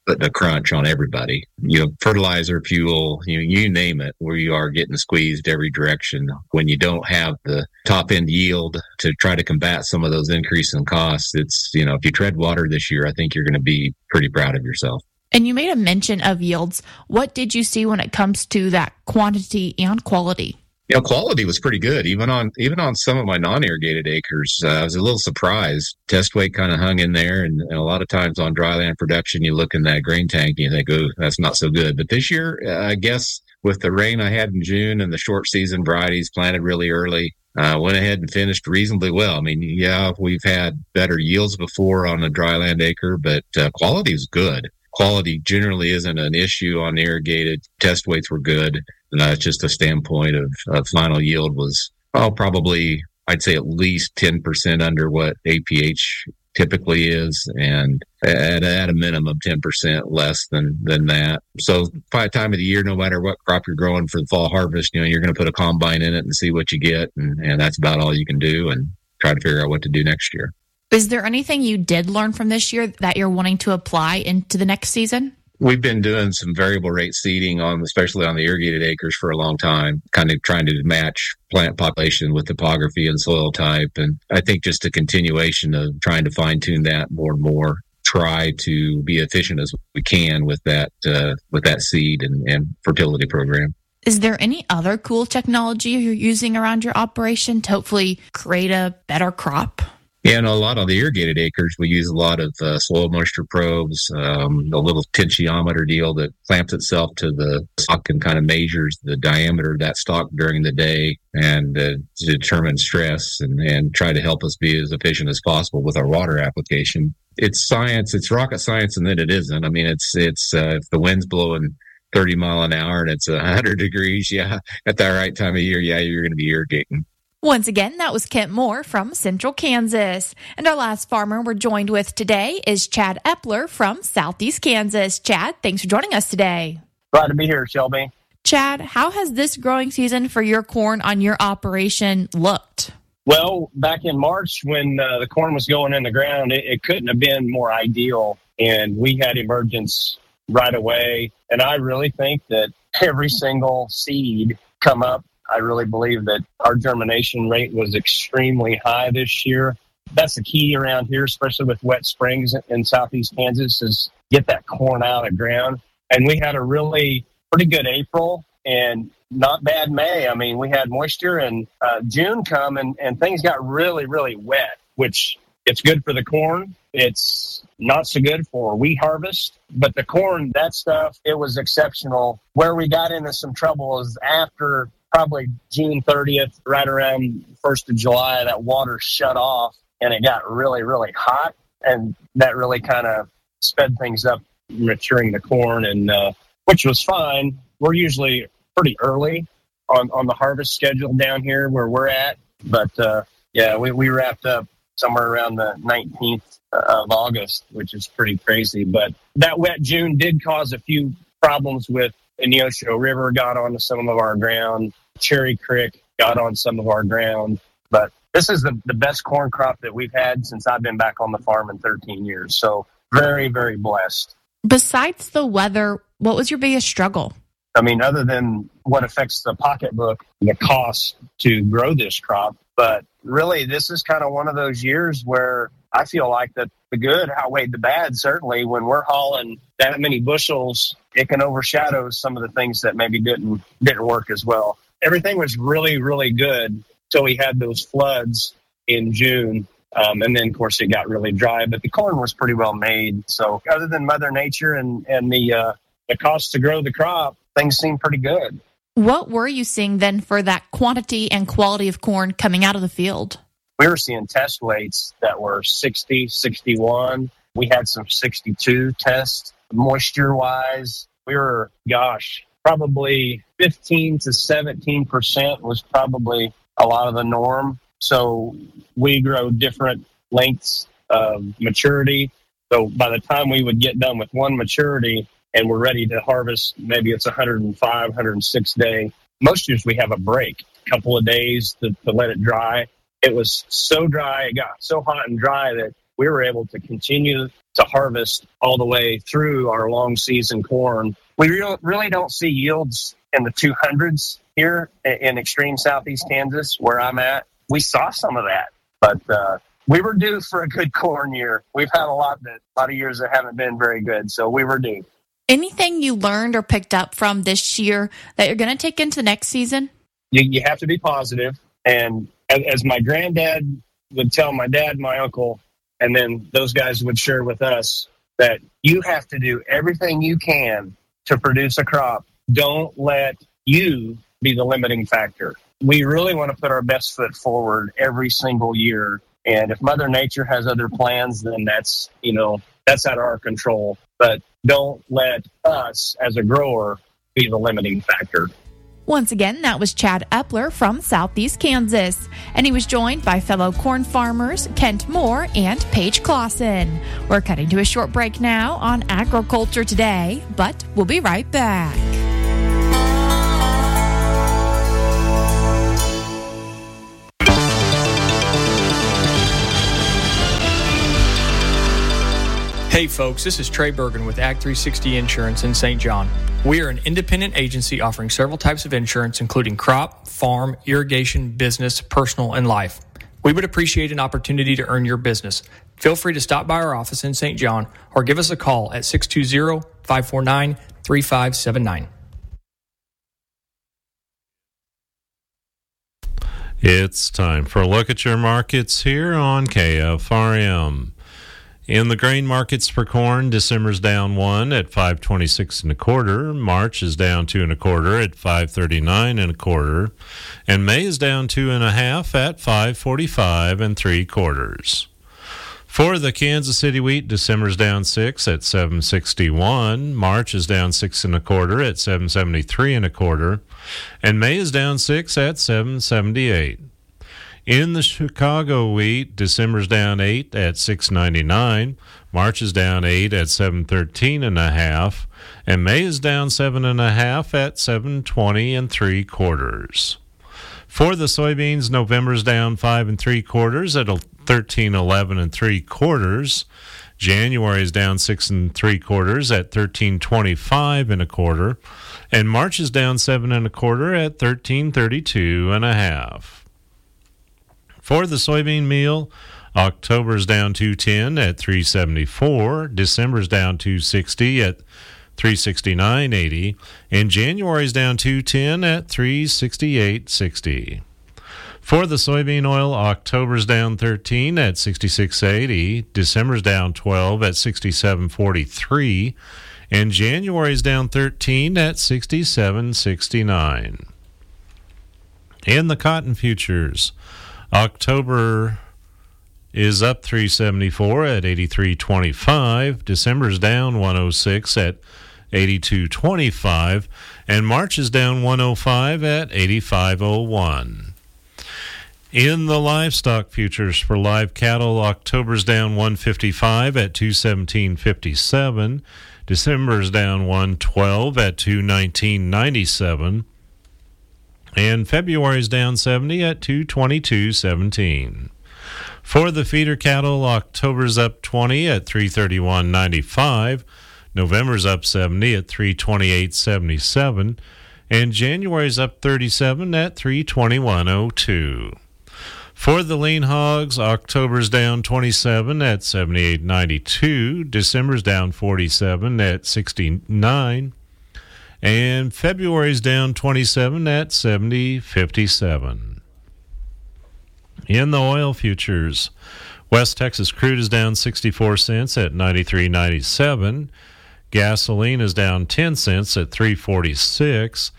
putting a crunch on everybody. You know, fertilizer, fuel, you you name it, where you are getting squeezed every direction. When you don't have the top end yield to try to combat some of those increases in costs, it's, you know, if you tread water this year, I think you're going to be pretty proud of yourself. And you made a mention of yields. What did you see when it comes to that quantity and quality? You know, quality was pretty good, even on even on some of my non-irrigated acres. Uh, I was a little surprised. Test weight kind of hung in there, and, and a lot of times on dryland production, you look in that grain tank and you think, oh, that's not so good. But this year, uh, I guess with the rain I had in June and the short season varieties planted really early, uh, went ahead and finished reasonably well. I mean, yeah, we've had better yields before on a dryland acre, but uh, quality is good. Quality generally isn't an issue on irrigated. Test weights were good. And that's just a standpoint of, of final yield was, oh, probably, I'd say at least ten percent under what A P H typically is, and at, at a minimum ten percent less than, than that. So by the time of the year, no matter what crop you're growing for the fall harvest, you know, you're going to put a combine in it and see what you get. And, and that's about all you can do, and try to figure out what to do next year. Is there anything you did learn from this year that you're wanting to apply into the next season? We've been doing some variable rate seeding on, especially on the irrigated acres, for a long time, kind of trying to match plant population with topography and soil type. And I think just a continuation of trying to fine tune that more and more, try to be efficient as we can with that, uh, with that seed and, and fertility program. Is there any other cool technology you're using around your operation to hopefully create a better crop? Yeah, and a lot of the irrigated acres, we use a lot of uh, soil moisture probes, um, a little tensiometer deal that clamps itself to the stalk and kind of measures the diameter of that stalk during the day, and uh, to determine stress and, and try to help us be as efficient as possible with our water application. It's science, it's rocket science, and then it isn't. I mean, it's, it's uh, if the wind's blowing thirty mile an hour and it's one hundred degrees, yeah, at the right time of year, yeah, you're going to be irrigating. Once again, that was Kent Moore from Central Kansas. And our last farmer we're joined with today is Chad Epler from Southeast Kansas. Chad, thanks for joining us today. Glad to be here, Shelby. Chad, how has this growing season for your corn on your operation looked? Well, back in March when uh, the corn was going in the ground, it, it couldn't have been more ideal. And we had emergence right away. And I really think that every single seed come up. I really believe that our germination rate was extremely high this year. That's the key around here, especially with wet springs in Southeast Kansas, is get that corn out of the ground. And we had a really pretty good April and not bad May. I mean, we had moisture, and uh, June come and, and things got really, really wet, which it's good for the corn. It's not so good for wheat harvest. But the corn, that stuff, it was exceptional. Where we got into some trouble is after probably June thirtieth, right around first of July, that water shut off and it got really, really hot. And that really kind of sped things up, maturing the corn, and uh, which was fine. We're usually pretty early on, on the harvest schedule down here where we're at. But uh, yeah, we, we wrapped up somewhere around the nineteenth of August, which is pretty crazy. But that wet June did cause a few problems with the Neosho River, got onto some of our ground. Cherry Creek got on some of our ground. But this is the, the best corn crop that we've had since I've been back on the farm in thirteen years. So very, very blessed. Besides the weather, what was your biggest struggle? I mean, other than what affects the pocketbook, the cost to grow this crop. But really, this is kind of one of those years where I feel like that the good outweighed the bad. Certainly, when we're hauling that many bushels, it can overshadow some of the things that maybe didn't didn't work as well. Everything was really, really good until we had those floods in June. Um, and then, of course, it got really dry. But the corn was pretty well made. So other than Mother Nature and, and the, uh, the cost to grow the crop, things seem pretty good. What were you seeing then for that quantity and quality of corn coming out of the field? We were seeing test weights that were sixty, sixty-one. We had some sixty-two tests. Moisture-wise, we were, gosh, probably fifteen to seventeen percent was probably a lot of the norm. So we grow different lengths of maturity. So by the time we would get done with one maturity and we're ready to harvest, maybe it's one hundred five, one hundred six day. Most years we have a break, a couple of days to, to let it dry. It was so dry, it got so hot and dry that we were able to continue to harvest all the way through our long season corn. We re- really don't see yields in the two hundreds here in extreme southeast Kansas, where I'm at. We saw some of that, but uh, we were due for a good corn year. We've had a lot that a lot of years that haven't been very good, so we were due. Anything you learned or picked up from this year that you're going to take into next season? You, you have to be positive, and as, as my granddad would tell my dad, my uncle, and then those guys would share with us, that you have to do everything you can to produce a crop. Don't let you be the limiting factor. We really want to put our best foot forward every single year. And if Mother Nature has other plans, then that's, you know, that's out of our control. But don't let us as a grower be the limiting factor. Once again, that was Chad Epler from Southeast Kansas, and he was joined by fellow corn farmers Kent Moore and Paige Clausen. We're cutting to a short break now on Agriculture Today, but we'll be right back. Hey folks, this is Trey Bergen with Ag three sixty Insurance in Saint John. We are an independent agency offering several types of insurance, including crop, farm, irrigation, business, personal, and life. We would appreciate an opportunity to earn your business. Feel free to stop by our office in Saint John or give us a call at six two zero, five four nine, three five seven nine. It's time for a look at your markets here on K F R M. In the grain markets for corn, December's down one at five twenty-six and a quarter. March is down two and a quarter at five thirty-nine and a quarter, and May is down two and a half at five forty-five and three quarters. For the Kansas City wheat, December's down six at seven sixty-one. March is down six and a quarter at seven seventy-three and a quarter, and May is down six at seven seventy-eight. In the Chicago wheat, December's down eight at six ninety-nine, March is down eight at seven thirteen and a half, and May is down seven and a half at seven twenty and three quarters. For the soybeans, November's down five and three quarters at thirteen eleven and three quarters. January is down six and three quarters at thirteen twenty-five and a quarter, and March is down seven and a quarter at thirteen thirty-two and a half. For the soybean meal, October's down two ten at three seventy-four, December's down two sixty at three sixty-nine eighty, and January's down two ten at three sixty-eight sixty. For the soybean oil, October's down thirteen at sixty-six eighty, December's down twelve at sixty-seven forty-three, and January's down thirteen at sixty-seven sixty-nine. In the cotton futures, October is up three seventy-four at eighty-three twenty-five, December's down one oh six at eighty-two twenty-five, and March is down one oh five at eighty-five oh one. In the livestock futures for live cattle, October's down one fifty-five at two seventeen fifty-seven, December's down one twelve at two nineteen ninety-seven, and February's down seventy at two twenty-two seventeen. For the feeder cattle, October's up twenty at three thirty-one ninety-five, November's up seventy at three twenty-eight seventy-seven, and January's up thirty-seven at three twenty-one oh two. For the lean hogs, October's down twenty-seven at seventy-eight ninety-two, December's down forty-seven at sixty-nine, and February's down twenty-seven at seventy fifty-seven. In the oil futures, West Texas crude is down sixty-four cents at ninety-three ninety-seven. Gasoline is down ten cents at three forty-six.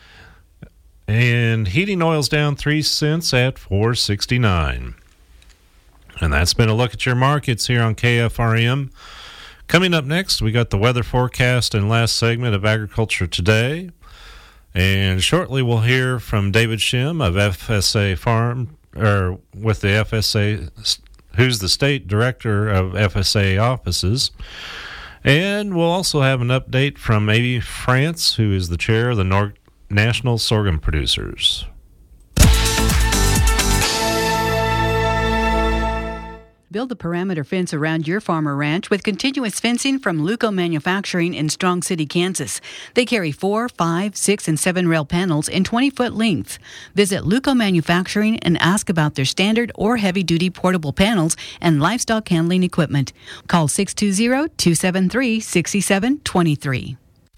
And heating oil's down three cents at four sixty-nine. And that's been a look at your markets here on K F R M. Coming up next, we got the weather forecast and last segment of Agriculture Today. And shortly we'll hear from David Shim of F S A Farm, or with the F S A, who's the state director of F S A offices. And we'll also have an update from Amy France, who is the chair of the Nor- National Sorghum Producers. Build a perimeter fence around your farm or ranch with continuous fencing from Luco Manufacturing in Strong City, Kansas. They carry four, five, six, and seven rail panels in twenty-foot length. Visit Luco Manufacturing and ask about their standard or heavy-duty portable panels and livestock handling equipment. Call six two zero, two seven three, six seven two three.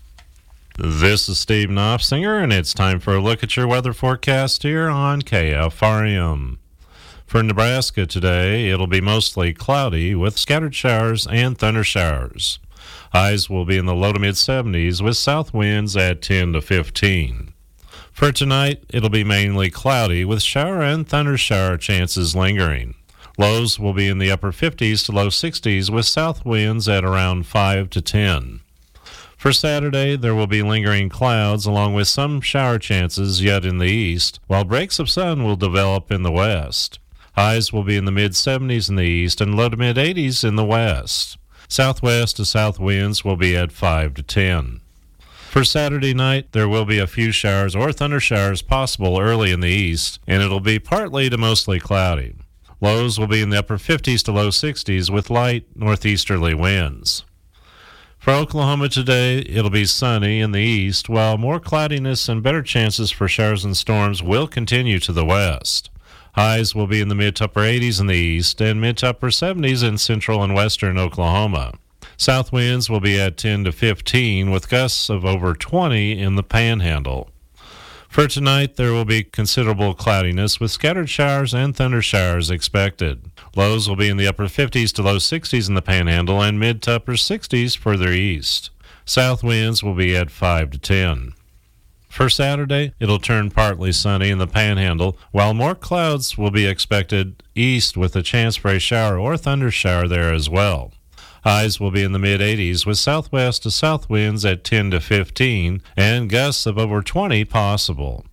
This is Steve Knopfsinger, and it's time for a look at your weather forecast here on K F R M. For Nebraska today, it'll be mostly cloudy with scattered showers and thunder showers. Highs will be in the low to mid seventies with south winds at ten to fifteen. For tonight, it'll be mainly cloudy with shower and thunder shower chances lingering. Lows will be in the upper fifties to low sixties with south winds at around five to ten. For Saturday, there will be lingering clouds along with some shower chances yet in the east, while breaks of sun will develop in the west. Highs will be in the mid seventies in the east and low to mid eighties in the west. Southwest to south winds will be at five to ten. For Saturday night, there will be a few showers or thunder showers possible early in the east, and it'll be partly to mostly cloudy. Lows will be in the upper fifties to low sixties with light northeasterly winds. For Oklahoma today, it'll be sunny in the east, while more cloudiness and better chances for showers and storms will continue to the west. Highs will be in the mid to upper eighties in the east and mid to upper seventies in central and western Oklahoma. South winds will be at ten to fifteen with gusts of over twenty in the panhandle. For tonight, there will be considerable cloudiness with scattered showers and thunder showers expected. Lows will be in the upper fifties to low sixties in the panhandle and mid to upper sixties further east. South winds will be at five to ten. For Saturday, it'll turn partly sunny in the panhandle, while more clouds will be expected east with a chance for a shower or thunder shower there as well. Highs will be in the mid eighties with southwest to south winds at ten to fifteen and gusts of over twenty possible.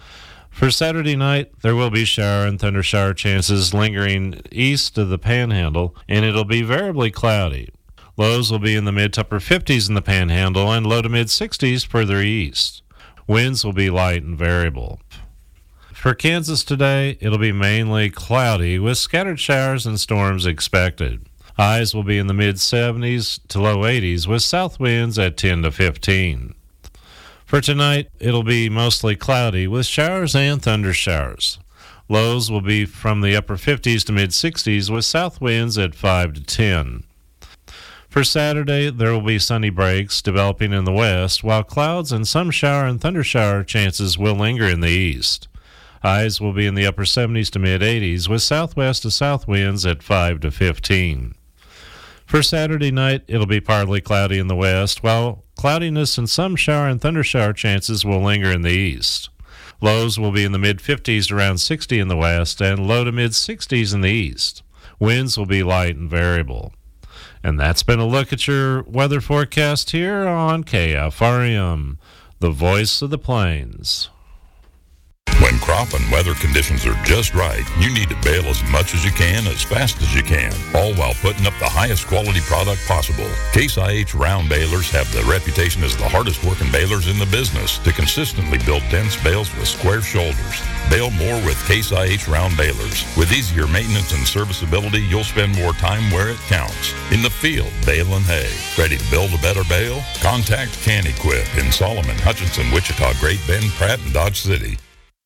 For Saturday night, there will be shower and thunder shower chances lingering east of the panhandle, and it'll be variably cloudy. Lows will be in the mid to upper fifties in the panhandle and low to mid sixties further east. Winds will be light and variable. For Kansas today, it'll be mainly cloudy with scattered showers and storms expected. Highs will be in the mid seventies to low eighties with south winds at ten to fifteen. For tonight, it'll be mostly cloudy with showers and thunder showers. Lows will be from the upper fifties to mid sixties with south winds at five to ten. For Saturday, there will be sunny breaks developing in the west, while clouds and some shower and thunder shower chances will linger in the east. Highs will be in the upper seventies to mid eighties with southwest to south winds at five to fifteen. For Saturday night, it'll be partly cloudy in the west, while cloudiness and some shower and thunder shower chances will linger in the east. Lows will be in the mid fifties to around sixty in the west and low to mid sixties in the east. Winds will be light and variable. And that's been a look at your weather forecast here on K F R M, the voice of the plains. When crop and weather conditions are just right, you need to bale as much as you can, as fast as you can, all while putting up the highest quality product possible. Case I H round balers have the reputation as the hardest working balers in the business to consistently build dense bales with square shoulders. Bale more with Case I H round balers. With easier maintenance and serviceability, you'll spend more time where it counts. In the field, baling hay. Ready to build a better bale? Contact Can-Equip in Solomon, Hutchinson, Wichita, Great Bend, Pratt, and Dodge City.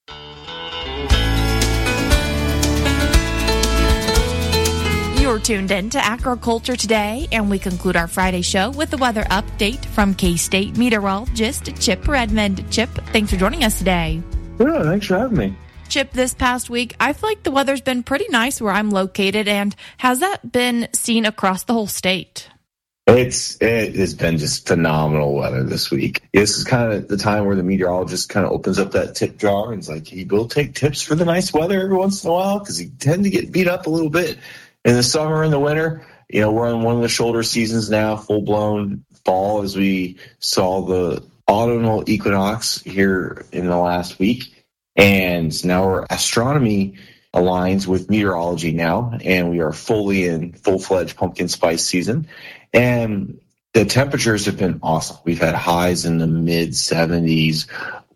You're tuned in to Agriculture Today, and we conclude our Friday show with the weather update from K-State meteorologist Chip Redmond. Chip, thanks for joining us today. Yeah, thanks for having me. Chip, this past week, I feel like the weather's been pretty nice where I'm located, and has that been seen across the whole state? It's it has been just phenomenal weather this week. This is kind of the time where the meteorologist kind of opens up that tip jar and is like, he will take tips for the nice weather every once in a while because he tend to get beat up a little bit in the summer and the winter. You know, we're on one of the shoulder seasons now, full blown fall, as we saw the autumnal equinox here in the last week, and now our astronomy aligns with meteorology now, and we are fully in full-fledged pumpkin spice season. And the temperatures have been awesome. We've had highs in the mid seventies,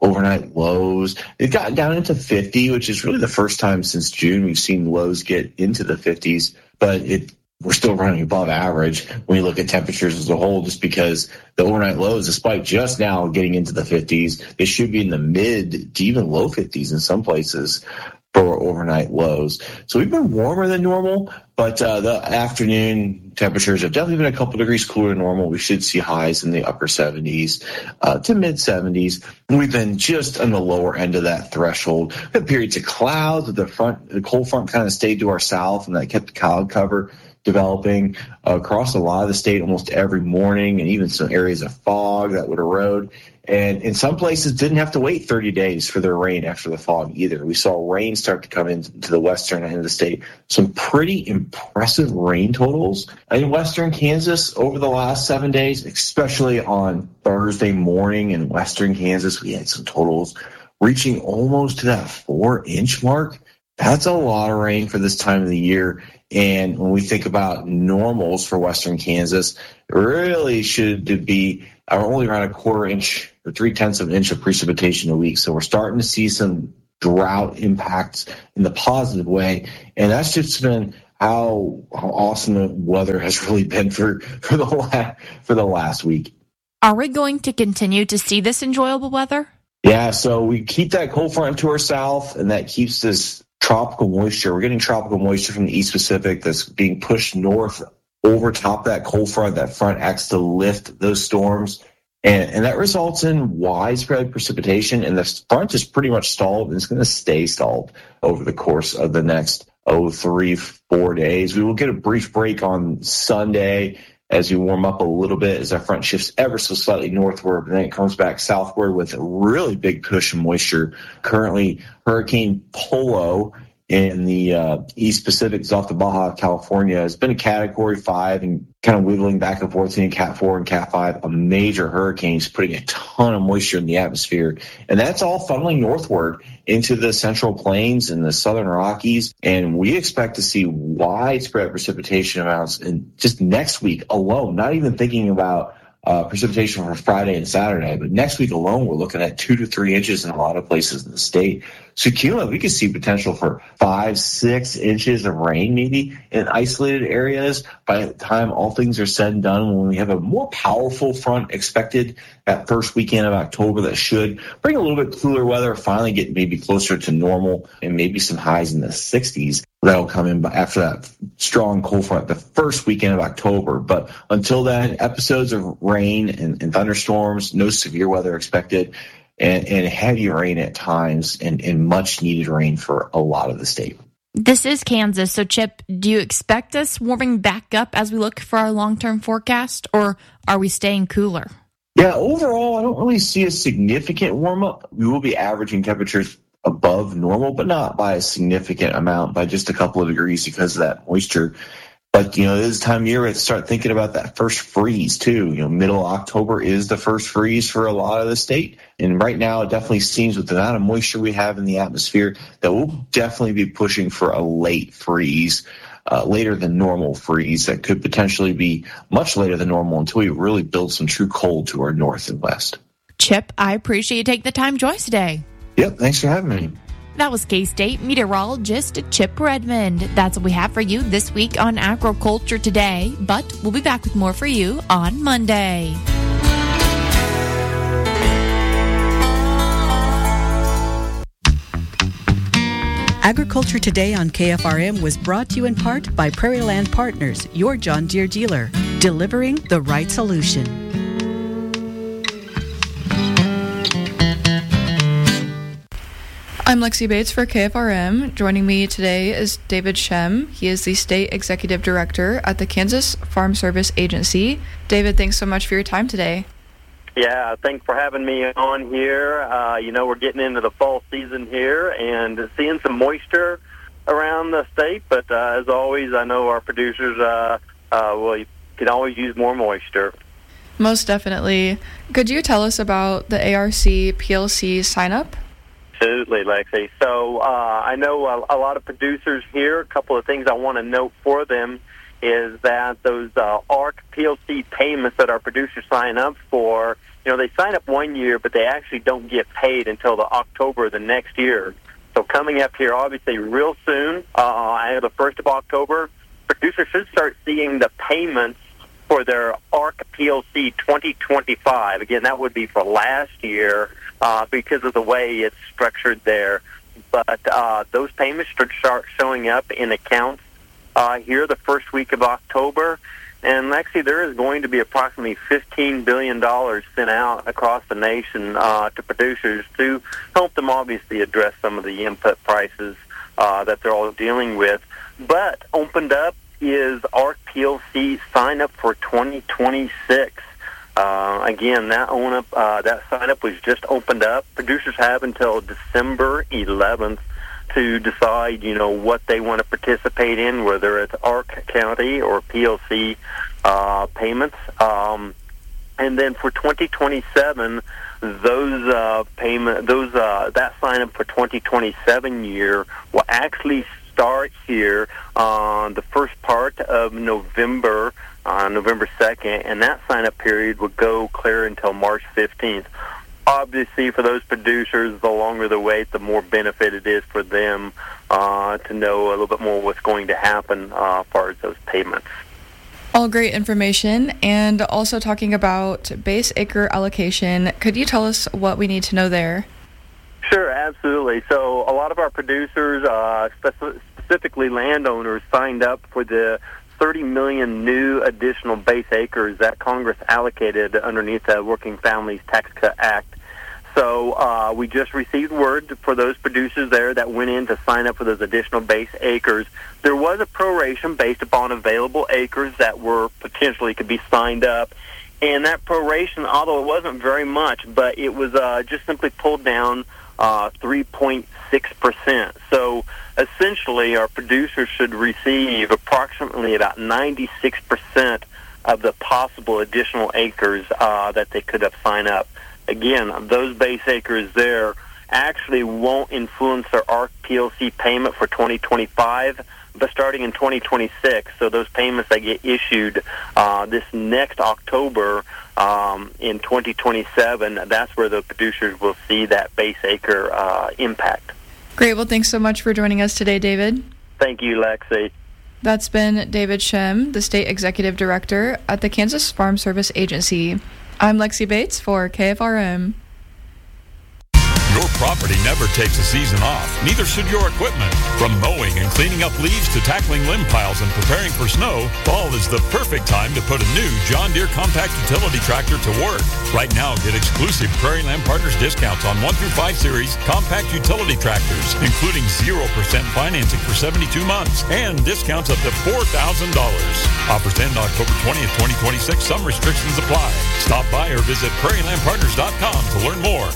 overnight lows. It got down into fifty, which is really the first time since June we've seen lows get into the fifties, but it we're still running above average when you look at temperatures as a whole, just because the overnight lows, despite just now getting into the fifties, they should be in the mid to even low fifties in some places for overnight lows. So we've been warmer than normal, but uh, the afternoon temperatures have definitely been a couple degrees cooler than normal. We should see highs in the upper seventies uh, to mid seventies. We've been just on the lower end of that threshold. We had periods of clouds with the front, the cold front kind of stayed to our south, and that kept the cloud cover developing uh, across a lot of the state almost every morning, and even some areas of fog that would erode. And in some places didn't have to wait thirty days for their rain after the fog either. We saw rain start to come into the western end of the state. Some pretty impressive rain totals in western Kansas over the last seven days, especially on Thursday morning in western Kansas. We had some totals reaching almost to that four-inch mark. That's a lot of rain for this time of the year. And when we think about normals for western Kansas, it really should be only around a quarter inch or three-tenths of an inch of precipitation a week. So we're starting to see some drought impacts in the positive way. And that's just been how, how awesome the weather has really been for, for, the la- for the last week. Are we going to continue to see this enjoyable weather? Yeah, so we keep that cold front to our south, and that keeps this tropical moisture. We're getting tropical moisture from the East Pacific that's being pushed north over top that cold front. That front acts to lift those storms, and, and that results in widespread precipitation, and the front is pretty much stalled, and it's going to stay stalled over the course of the next, oh, three, four days. We will get a brief break on Sunday as we warm up a little bit, as our front shifts ever so slightly northward, and then it comes back southward with a really big push of moisture. Currently, Hurricane Polo in the uh, East Pacific is off the Baja, California. It's been a Category five and kind of wiggling back and forth between Cat four and Cat five. A major hurricane is putting a ton of moisture in the atmosphere, and that's all funneling northward into the Central Plains and the Southern Rockies. And we expect to see widespread precipitation amounts in just next week alone, not even thinking about Uh, precipitation for Friday and Saturday, but next week alone, we're looking at two to three inches in a lot of places in the state. So cumulatively, we could see potential for five, six inches of rain maybe in isolated areas by the time all things are said and done, when we have a more powerful front expected that first weekend of October that should bring a little bit cooler weather, finally get maybe closer to normal, and maybe some highs in the sixties. That'll come in after that strong cold front the first weekend of October. But until then, episodes of rain and, and thunderstorms, no severe weather expected, and, and heavy rain at times, and, and much needed rain for a lot of the state. This is Kansas. So, Chip, do you expect us warming back up as we look for our long-term forecast, or are we staying cooler? Yeah, overall, I don't really see a significant warm-up. We will be averaging temperatures above normal, but not by a significant amount, by just a couple of degrees because of that moisture. But, you know, this time of year we have to start thinking about that first freeze, too. You know, middle of October is the first freeze for a lot of the state. And right now it definitely seems, with the amount of moisture we have in the atmosphere, that we'll definitely be pushing for a late freeze, uh, later than normal freeze that could potentially be much later than normal until we really build some true cold to our north and west. Chip, I appreciate you taking the time to join us today. Yep, thanks for having me. That was K-State meteorologist Chip Redmond. That's what we have for you this week on Agriculture Today, but we'll be back with more for you on Monday. Agriculture Today on K F R M was brought to you in part by Prairie Land Partners, your John Deere dealer, delivering the right solution. I'm Lexi Bates for K F R M. Joining me today is David Shem. He is the State Executive Director at the Kansas Farm Service Agency. David, thanks so much for your time today. Yeah, thanks for having me on here. Uh, you know, we're getting into the fall season here and seeing some moisture around the state, but uh, as always, I know our producers uh, uh, well, you can always use more moisture. Most definitely. Could you tell us about the A R C P L C sign-up? Absolutely, Lexi. So uh, I know a, a lot of producers here. A couple of things I want to note for them is that those uh, A R C P L C payments that our producers sign up for, you know, they sign up one year, but they actually don't get paid until the October of the next year. So coming up here, obviously, real soon, uh, the first of October, producers should start seeing the payments for their A R C P L C twenty twenty-five. Again, that would be for last year uh, because of the way it's structured there. But uh, those payments should start showing up in accounts uh, here the first week of October. And actually, there is going to be approximately fifteen billion dollars sent out across the nation uh, to producers to help them obviously address some of the input prices uh, that they're all dealing with. But opened up is A R C P L C sign up for twenty twenty-six. Uh, again, that own up, uh, that sign up was just opened up. Producers have until December eleventh to decide, you know, what they want to participate in, whether it's A R C County or P L C uh, payments. Um, and then for twenty twenty-seven, those uh, payment, those uh, that sign up for twenty twenty-seven year will actually start here on the first part of November, uh, November second, and that sign-up period would go clear until March fifteenth. Obviously, for those producers, the longer the wait, the more benefit it is for them uh, to know a little bit more what's going to happen uh, as far as those payments. All great information. And also talking about base acre allocation, could you tell us what we need to know there? Sure, absolutely. So a lot of our producers, uh, speci- specifically landowners, signed up for the thirty million new additional base acres that Congress allocated underneath the Working Families Tax Cut Act. So uh, we just received word for those producers there that went in to sign up for those additional base acres. There was a proration based upon available acres that were potentially could be signed up. And that proration, although it wasn't very much, but it was uh, just simply pulled down uh, three point six percent. So essentially, our producers should receive approximately about ninety-six percent of the possible additional acres uh, that they could have signed up. Again, those base acres there actually won't influence their A R C P L C payment for twenty twenty-five, but starting in twenty twenty-six. So those payments that get issued uh, this next October um, in twenty twenty-seven, that's where the producers will see that base acre uh, impact. Great. Well, thanks so much for joining us today, David. Thank you, Lexi. That's been David Shem, the State Executive Director at the Kansas Farm Service Agency. I'm Lexi Bates for K F R M. Your property never takes a season off. Neither should your equipment. From mowing and cleaning up leaves to tackling limb piles and preparing for snow, fall is the perfect time to put a new John Deere compact utility tractor to work. Right now, get exclusive Prairie Land Partners discounts on one through five series compact utility tractors, including zero percent financing for seventy-two months and discounts up to four thousand dollars. Offers end October twentieth, twenty twenty-six. Some restrictions apply. Stop by or visit prairie land partners dot com to learn more.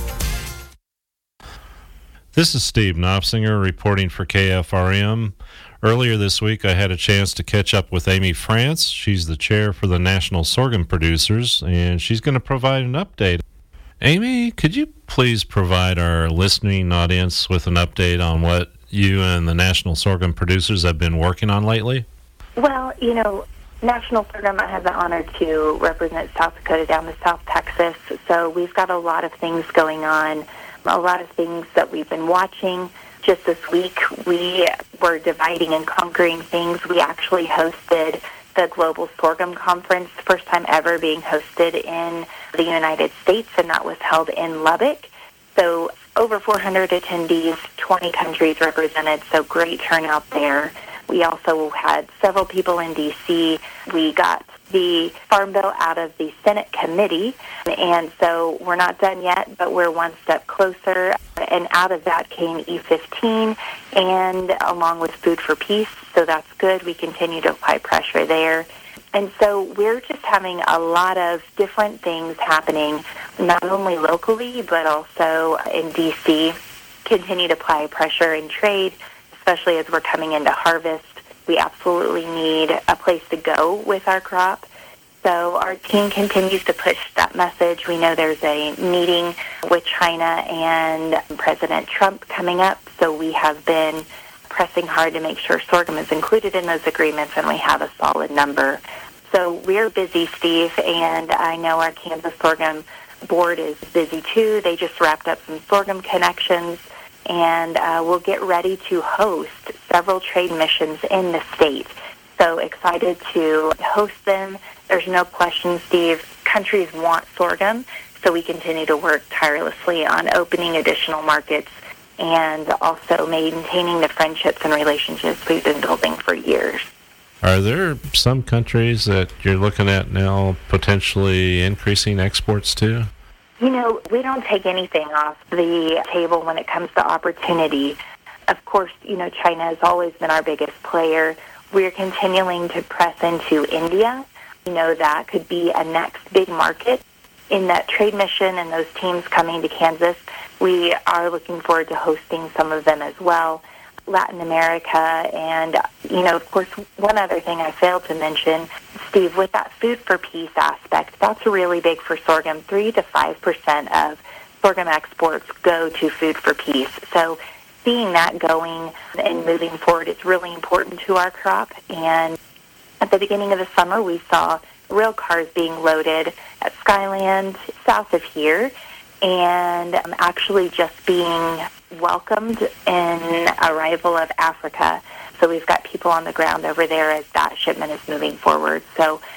This is Steve Knopsinger reporting for K F R M. Earlier this week, I had a chance to catch up with Amy France. She's the chair for the National Sorghum Producers, and she's going to provide an update. Amy, could you please provide our listening audience with an update on what you and the National Sorghum Producers have been working on lately? Well, you know, National Sorghum has the honor to represent South Dakota down to South Texas, so we've got a lot of things going on. A lot of things that we've been watching. Just this week, we were dividing and conquering things. We actually hosted the Global Sorghum Conference, first time ever being hosted in the United States, and that was held in Lubbock. So over four hundred attendees, twenty countries represented, so great turnout there. We also had several people in D C We got the Farm Bill out of the Senate committee, and so we're not done yet, but we're one step closer. And out of that came E fifteen, and along with Food for Peace, so that's good. We continue to apply pressure there. And so we're just having a lot of different things happening, not only locally, but also in D C Continue to apply pressure in trade, especially as we're coming into harvest. We absolutely need a place to go with our crop. So our team continues to push that message. We know there's a meeting with China and President Trump coming up, so we have been pressing hard to make sure sorghum is included in those agreements and we have a solid number. So we're busy, Steve, and I know our Kansas Sorghum Board is busy too. They just wrapped up some sorghum connections, and uh, we'll get ready to host several trade missions in the state. So excited to host them. There's no question, Steve, countries want sorghum, so we continue to work tirelessly on opening additional markets and also maintaining the friendships and relationships we've been building for years. Are there some countries that you're looking at now potentially increasing exports to? You know, we don't take anything off the table when it comes to opportunity. Of course, you know, China has always been our biggest player. We're continuing to press into India. You know, that could be a next big market. In that trade mission and those teams coming to Kansas, we are looking forward to hosting some of them as well. Latin America, and, you know, of course, one other thing I failed to mention, Steve, with that food for peace aspect, that's really big for sorghum. Three to five percent of sorghum exports go to food for peace. So seeing that going and moving forward is really important to our crop. And at the beginning of the summer, we saw rail cars being loaded at Skyland, south of here, and um, actually just being welcomed in arrival of Africa. So we've got people on the ground over there as that shipment is moving forward. So